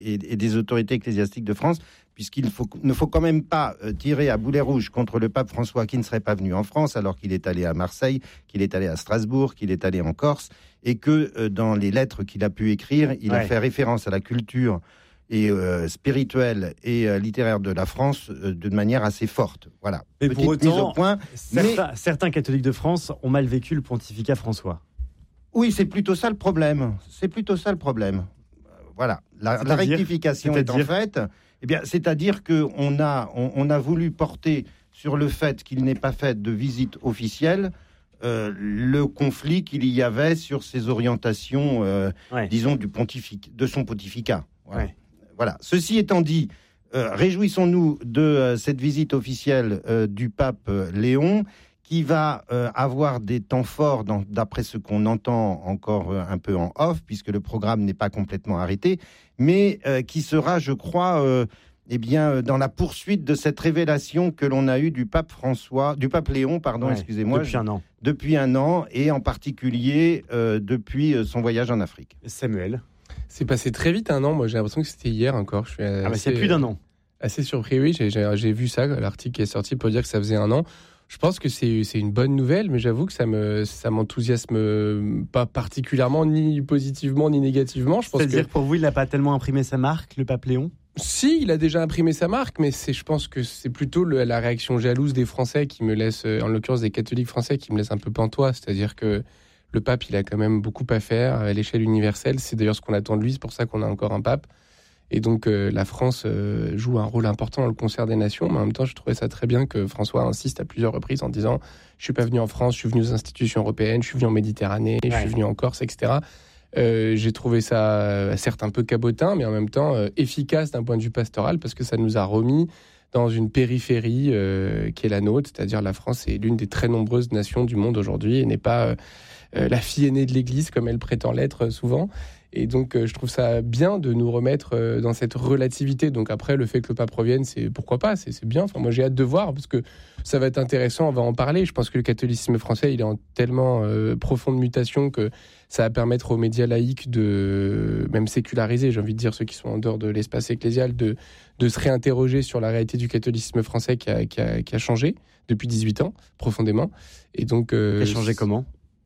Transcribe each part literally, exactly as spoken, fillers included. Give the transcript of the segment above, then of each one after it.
et, et des autorités ecclésiastiques de France, puisqu'il faut, ne faut quand même pas euh, tirer à boulet rouge contre le pape François qui ne serait pas venu en France alors qu'il est allé à Marseille, qu'il est allé à Strasbourg, qu'il est allé en Corse, et que euh, dans les lettres qu'il a pu écrire, il ouais. a fait référence à la culture et euh, spirituelle et euh, littéraire de la France euh, d'une manière assez forte. Voilà. Mais Petite pour autant, mise au point. Certains, mais... certains catholiques de France ont mal vécu le pontificat François. Oui, c'est plutôt ça le problème. C'est plutôt ça le problème. Voilà. La, la rectification étant faite, eh bien, c'est-à-dire qu'on a, on, on a voulu porter sur le fait qu'il n'ait pas fait de visite officielle euh, le conflit qu'il y avait sur ses orientations, euh, ouais. disons, du pontific, de son pontificat. Voilà. Ouais. Voilà. Ceci étant dit, euh, réjouissons-nous de euh, cette visite officielle euh, du pape euh, Léon, qui va euh, avoir des temps forts, dans, d'après ce qu'on entend encore euh, un peu en off, puisque le programme n'est pas complètement arrêté, mais euh, qui sera, je crois, euh, eh bien, euh, dans la poursuite de cette révélation que l'on a eue du pape François, du pape Léon, pardon, ouais, excusez-moi, depuis un an, depuis un an, et en particulier euh, depuis euh, son voyage en Afrique. Samuel. C'est passé très vite un an, moi j'ai l'impression que c'était hier encore. Je suis assez, ah bah c'est plus d'un an. Assez surpris, oui, j'ai, j'ai, j'ai vu ça, l'article qui est sorti pour dire que ça faisait un an. Je pense que c'est, c'est une bonne nouvelle, mais j'avoue que ça me, ça m'enthousiasme pas particulièrement, ni positivement, ni négativement. Je pense C'est-à-dire que pour vous, il n'a pas tellement imprimé sa marque, le pape Léon ? Si, il a déjà imprimé sa marque, mais c'est, je pense que c'est plutôt le, la réaction jalouse des Français qui me laisse, en l'occurrence des catholiques français, qui me laisse un peu pantois. C'est-à-dire que le pape, il a quand même beaucoup à faire à l'échelle universelle. C'est d'ailleurs ce qu'on attend de lui, c'est pour ça qu'on a encore un pape. Et donc, euh, la France euh, joue un rôle important dans le concert des nations. Mais en même temps, je trouvais ça très bien que François insiste à plusieurs reprises en disant « Je suis pas venu en France, je suis venu aux institutions européennes, je suis venu en Méditerranée, ouais. je suis venu en Corse, et cetera » Euh, j'ai trouvé ça euh, certes un peu cabotin, mais en même temps euh, efficace d'un point de vue pastoral, parce que ça nous a remis dans une périphérie euh, qui est la nôtre, c'est-à-dire la France est l'une des très nombreuses nations du monde aujourd'hui et n'est pas euh, euh, la fille aînée de l'Église comme elle prétend l'être euh, souvent. Et donc euh, je trouve ça bien de nous remettre euh, dans cette relativité. Donc après, le fait que le pape revienne, c'est pourquoi pas, c'est, c'est bien. Enfin, moi j'ai hâte de voir, parce que ça va être intéressant, on va en parler. Je pense que le catholicisme français, il est en tellement euh, profonde mutation que ça va permettre aux médias laïques de, même séculariser, j'ai envie de dire, ceux qui sont en dehors de l'espace ecclésial, de, de se réinterroger sur la réalité du catholicisme français qui a, qui a, qui a changé depuis dix-huit ans, profondément. Et donc, euh, qui a changé comment ?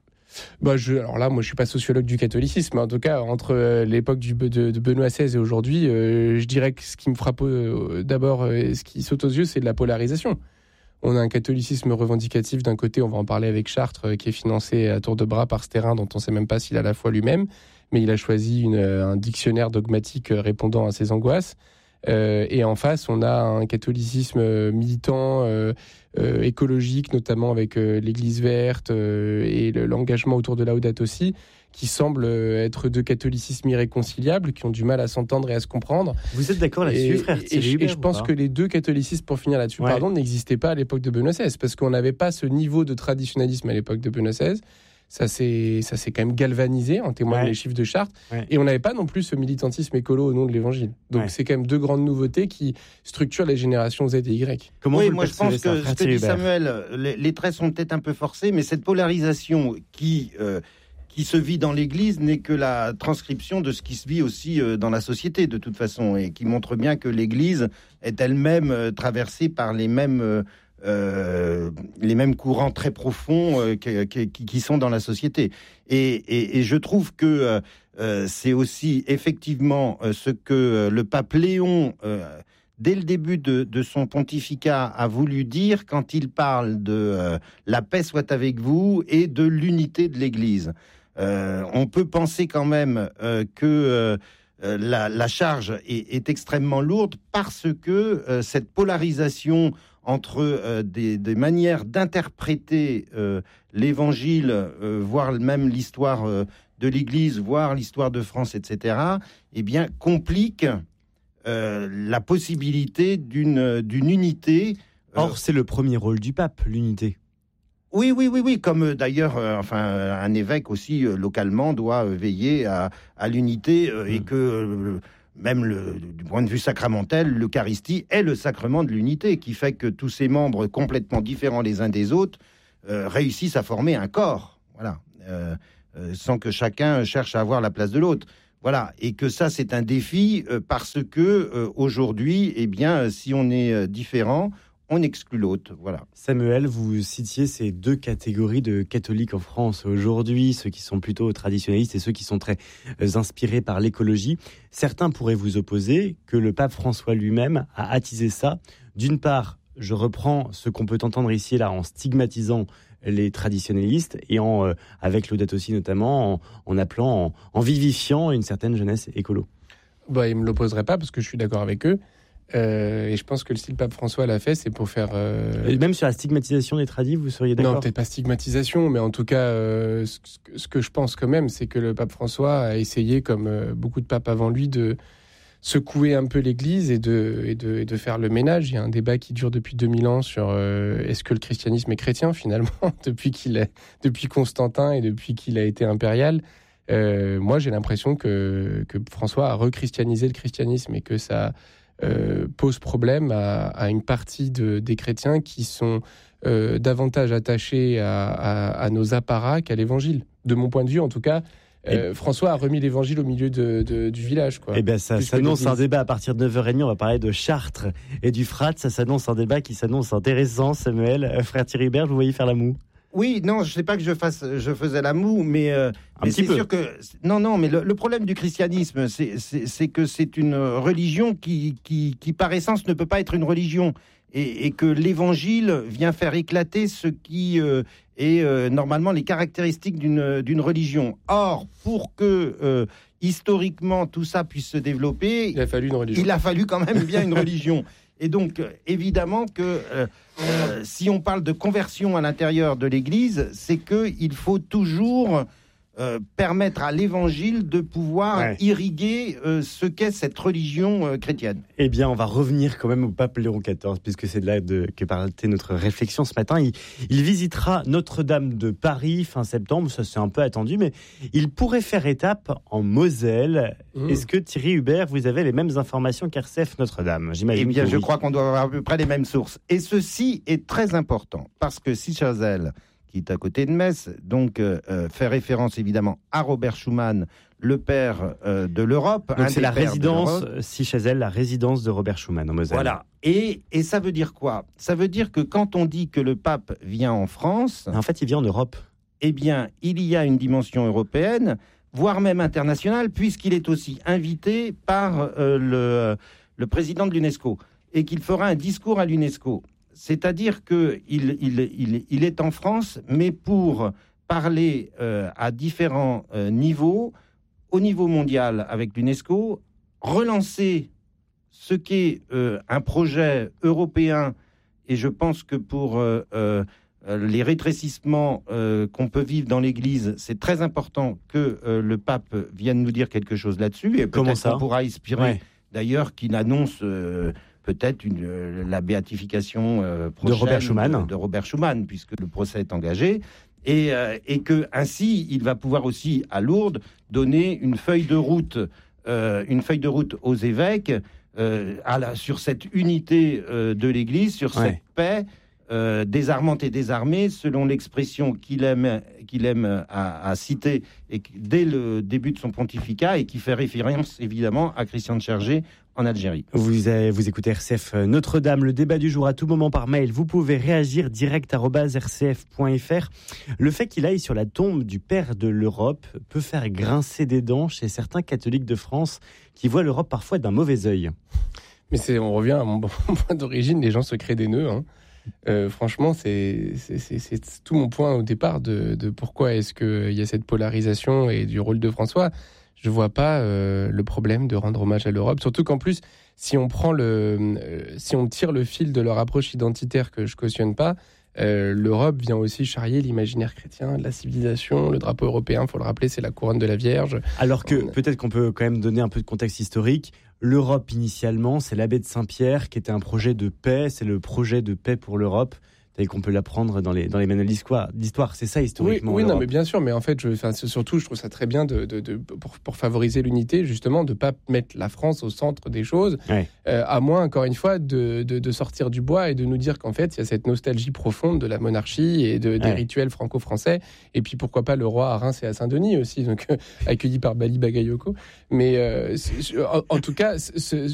Bah je, alors là, moi, je suis pas sociologue du catholicisme. En tout cas, entre euh, l'époque du, de, de Benoît seize et aujourd'hui, euh, je dirais que ce qui me frappe euh, d'abord, euh, ce qui saute aux yeux, c'est de la polarisation. On a un catholicisme revendicatif d'un côté, on va en parler avec Chartres, euh, qui est financé à tour de bras par Sterrin, dont on ne sait même pas s'il a la foi lui-même, mais il a choisi une, un dictionnaire dogmatique répondant à ses angoisses. Euh, et en face, on a un catholicisme militant, euh, euh, écologique, notamment avec euh, l'Église verte euh, et le, l'engagement autour de Laudato Si, qui semblent être deux catholicismes irréconciliables, qui ont du mal à s'entendre et à se comprendre. Vous êtes d'accord là-dessus, et, frère Et, et, et je pense que les deux catholicismes, pour finir là-dessus, ouais. pardon, n'existaient pas à l'époque de Benoît seize, parce qu'on n'avait pas ce niveau de traditionnalisme à l'époque de Benoît seize. Ça s'est, ça s'est quand même galvanisé, en témoignent ouais. les chiffres de Chartres. Ouais. Et on n'avait pas non plus ce militantisme écolo au nom de l'Évangile. Donc ouais. c'est quand même deux grandes nouveautés qui structurent les générations Z et Y. Comment oui, moi je pense que ce que dit Samuel, les, les traits sont peut-être un peu forcés, mais cette polarisation qui, euh, qui se vit dans l'Église n'est que la transcription de ce qui se vit aussi euh, dans la société, de toute façon, et qui montre bien que l'Église est elle-même euh, traversée par les mêmes... Euh, Euh, les mêmes courants très profonds euh, qui, qui, qui sont dans la société. Et, et, et je trouve que euh, c'est aussi effectivement euh, ce que euh, le pape Léon, euh, dès le début de, de son pontificat, a voulu dire quand il parle de euh, « la paix soit avec vous » et de l'unité de l'Église. Euh, on peut penser quand même euh, que... Euh, la, la charge est, est extrêmement lourde parce que euh, cette polarisation entre euh, des, des manières d'interpréter euh, l'Évangile, euh, voire même l'histoire euh, de l'Église, voire l'histoire de France, et cetera, eh bien, complique euh, la possibilité d'une, d'une unité. Euh... Or, c'est le premier rôle du pape, l'unité. Oui, oui, oui, oui. Comme euh, d'ailleurs, euh, enfin, un évêque aussi euh, localement doit euh, veiller à, à l'unité euh, mmh. et que euh, même le, du point de vue sacramentel, l'Eucharistie est le sacrement de l'unité, qui fait que tous ces membres complètement différents les uns des autres euh, réussissent à former un corps, voilà, euh, euh, sans que chacun cherche à avoir la place de l'autre. Voilà, et que ça, c'est un défi euh, parce que euh, aujourd'hui, eh bien, si on est euh, différent, on exclut l'autre. Voilà. Samuel, vous citiez ces deux catégories de catholiques en France aujourd'hui, ceux qui sont plutôt traditionnalistes et ceux qui sont très euh, inspirés par l'écologie. Certains pourraient vous opposer que le pape François lui-même a attisé ça. D'une part, je reprends ce qu'on peut entendre ici et là en stigmatisant les traditionnalistes et en, euh, avec Laudato Si notamment, en, en appelant, en, en vivifiant une certaine jeunesse écolo. Bah, il ne me l'opposerait pas parce que je suis d'accord avec eux. Euh, et je pense que le style pape François l'a fait, c'est pour faire... Euh... Et même sur la stigmatisation des tradis, vous seriez d'accord ? Non, peut-être pas stigmatisation, mais en tout cas, euh, ce, ce que je pense quand même, c'est que le pape François a essayé, comme euh, beaucoup de papes avant lui, de secouer un peu l'Église et de, et, de, et de faire le ménage. Il y a un débat qui dure depuis deux mille ans sur euh, est-ce que le christianisme est chrétien, finalement, depuis, qu'il est, depuis Constantin et depuis qu'il a été impérial. Euh, moi, j'ai l'impression que, que François a rechristianisé le christianisme et que ça... Euh, pose problème à, à une partie de, des chrétiens qui sont euh, davantage attachés à, à, à nos apparats qu'à l'évangile. De mon point de vue, en tout cas, euh, François a remis l'évangile au milieu de, de, du village. Quoi. Eh bien, ça s'annonce un débat à partir de neuf heures trente. On va parler de Chartres et du Frat. Ça s'annonce un débat qui s'annonce intéressant, Samuel. Euh, frère Thierry Hubert, vous voyez faire la moue ? Oui, non, je ne sais pas que je fasse, je faisais la moue, mais, euh, mais c'est peu. sûr que non, non, mais le, le problème du christianisme, c'est, c'est, c'est que c'est une religion qui, qui, qui, par essence, ne peut pas être une religion, et, et que l'Évangile vient faire éclater ce qui euh, est euh, normalement les caractéristiques d'une, d'une religion. Or, pour que euh, historiquement tout ça puisse se développer, il a fallu une religion. Il a fallu quand même bien une religion. Et donc, évidemment que euh, euh, si on parle de conversion à l'intérieur de l'Église, c'est qu'il faut toujours euh, permettre à l'Évangile de pouvoir ouais. irriguer euh, ce qu'est cette religion euh, chrétienne. Eh bien, on va revenir quand même au pape Léon quatorze, puisque c'est de là de, que partait notre réflexion ce matin. Il, il visitera Notre-Dame de Paris fin septembre, ça c'est un peu attendu, mais il pourrait faire étape en Moselle. Mmh. Est-ce que Thierry Hubert, vous avez les mêmes informations qu'R C F Notre-Dame ? J'imagine. Eh bien, je oui. crois qu'on doit avoir à peu près les mêmes sources. Et ceci est très important, parce que si Chazelle, qui est à côté de Metz, donc euh, fait référence évidemment à Robert Schuman, le père euh, de l'Europe. Donc c'est la résidence, Sichazel, la résidence de Robert Schuman en Moselle. Voilà. Et, et ça veut dire quoi ? Ça veut dire que quand on dit que le pape vient en France... En fait, il vient en Europe. Eh bien, il y a une dimension européenne, voire même internationale, puisqu'il est aussi invité par euh, le, le président de l'UNESCO et qu'il fera un discours à l'UNESCO. C'est-à-dire qu'il il, il, il est en France, mais pour parler euh, à différents euh, niveaux, au niveau mondial avec l'UNESCO, relancer ce qu'est euh, un projet européen, et je pense que pour euh, euh, les rétrécissements euh, qu'on peut vivre dans l'Église, c'est très important que euh, le pape vienne nous dire quelque chose là-dessus, et Comment peut-être ça qu'on pourra inspirer, ouais. d'ailleurs, qu'il annonce... Euh, peut-être une, euh, la béatification euh, prochaine de Robert Schuman, de, de Robert Schuman, puisque le procès est engagé, et, euh, et que ainsi il va pouvoir aussi à Lourdes donner une feuille de route, euh, une feuille de route aux évêques euh, à la, sur cette unité euh, de l'Église, sur ouais. cette paix euh, désarmante et désarmée, selon l'expression qu'il aime, qu'il aime à, à citer et dès le début de son pontificat, et qui fait référence évidemment à Christian de Chergé en Algérie. Vous, avez, vous écoutez R C F Notre-Dame, le débat du jour à tout moment par mail. Vous pouvez réagir direct arobase r c f point f r. Le fait qu'il aille sur la tombe du père de l'Europe peut faire grincer des dents chez certains catholiques de France qui voient l'Europe parfois d'un mauvais œil. Mais c'est, on revient à mon point d'origine, les gens se créent des nœuds. Hein. Euh, franchement, c'est, c'est, c'est, c'est tout mon point au départ de, de pourquoi est-ce qu'il y a cette polarisation et du rôle de François. Je vois pas euh, le problème de rendre hommage à l'Europe, surtout qu'en plus, si on prend le, euh, si on tire le fil de leur approche identitaire que je cautionne pas, euh, l'Europe vient aussi charrier l'imaginaire chrétien, la civilisation, le drapeau européen, faut le rappeler, c'est la couronne de la Vierge. Alors que on... peut-être qu'on peut quand même donner un peu de contexte historique. L'Europe initialement, c'est l'abbé de Saint-Pierre qui était un projet de paix, c'est le projet de paix pour l'Europe. tel qu'on peut l'apprendre dans les, dans les manuels d'histoire. d'histoire. C'est ça, historiquement. Oui, oui non, mais bien sûr. Mais en fait, je, enfin, surtout, je trouve ça très bien de, de, de, pour, pour favoriser l'unité, justement, de ne pas mettre la France au centre des choses, ouais. euh, à moins, encore une fois, de, de, de sortir du bois et de nous dire qu'en fait, il y a cette nostalgie profonde de la monarchie et de, des ouais. rituels franco-français. Et puis, pourquoi pas le roi à Reims et à Saint-Denis aussi, donc, euh, accueilli par Bali Bagayoko. Mais euh, en, en tout cas, ce,